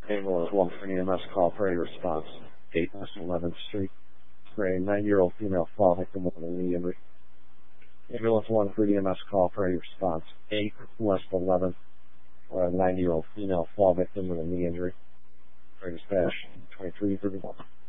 Ambulance 1 for an EMS call for a response. 8 West 11th Street. For a 9-year-old female fall victim with a knee injury. Ambulance 1 for an EMS call for a response. 8 West 11th. For a 9-year-old female fall victim with a knee injury. For dispatch 2331.